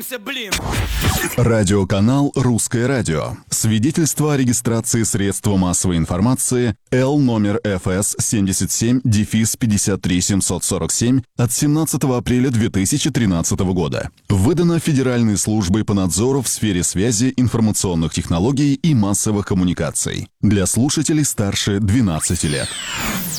Договоримся, блин! Радиоканал «Русское радио». Свидетельство о регистрации средства массовой информации Л номер ФС 77-53747 от 17 апреля 2013 года. Выдано Федеральной службой по надзору в сфере связи, информационных технологий и массовых коммуникаций. Для слушателей старше 12 лет.